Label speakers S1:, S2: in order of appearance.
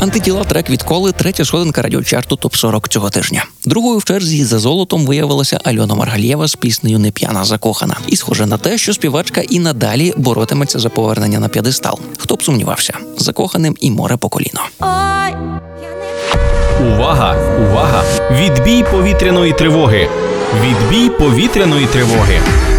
S1: «Антитіла» трек «Відколи» – третя сходинка радіочарту ТОП-40 цього тижня. Другою в черзі за золотом виявилася Альона Маргалєва з піснею «Не п'яна закохана». І схоже на те, що співачка і надалі боротиметься за повернення на п'єдестал. Хто б сумнівався? Закоханим і море по коліно.
S2: Увага! Увага! Відбій повітряної тривоги! Відбій повітряної тривоги!